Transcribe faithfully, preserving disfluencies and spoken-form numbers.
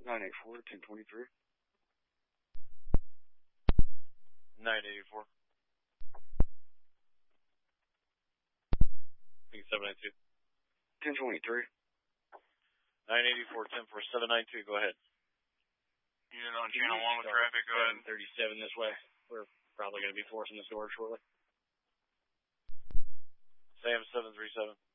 nine eight four, ten twenty-three. nine eighty-four. seven nine two. ten twenty-three. nine eighty-four, ten four, seven nine two, go ahead. Unit on channel one with traffic, go ahead. thirty-seven this way. We're probably going to be forcing this door shortly. Sam seven three seven.